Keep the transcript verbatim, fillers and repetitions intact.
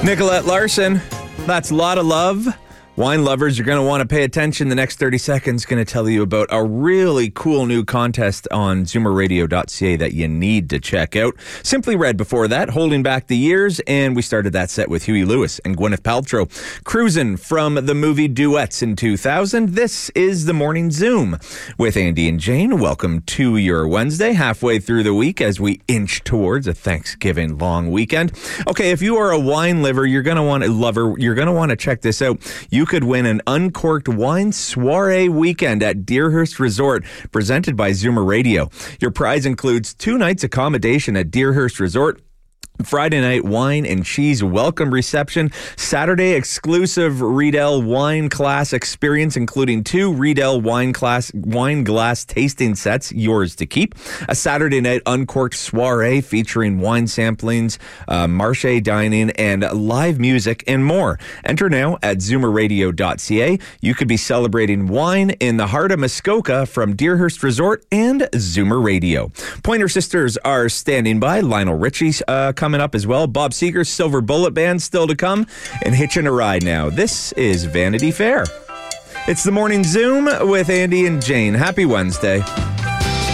Nicolette Larson, that's a lot of love. Wine lovers, you're going to want to pay attention. The next thirty seconds going to tell you about a really cool new contest on zoomer radio dot c a that you need to check out. Simply Red before that, Holding Back the Years, and we started that set with Huey Lewis and Gwyneth Paltrow. Cruising from the movie Duets in two thousand. This is the Morning Zoom with Andy and Jane. Welcome to your Wednesday, halfway through the week as we inch towards a Thanksgiving long weekend. Okay, if you are a wine lover, you're going to want to lover, you're going to want to check this out. You could win an uncorked wine soiree weekend at Deerhurst Resort, presented by Zoomer Radio. Your prize includes two nights accommodation at Deerhurst Resort, Friday night wine and cheese welcome reception, Saturday exclusive Riedel wine class experience, including two Riedel wine class wine glass tasting sets, yours to keep, a Saturday night uncorked soiree featuring wine samplings, uh, marché dining, and live music and more. Enter now at zoomer radio dot c a. You could be celebrating wine in the heart of Muskoka from Deerhurst Resort and Zoomer Radio. Pointer Sisters are standing by. Lionel Richie's uh, coming up as well. Bob Seger's Silver Bullet Band still to come, and hitching a ride now. This is Vanity Fair. It's the Morning Zoom with Andy and Jane. Happy Wednesday.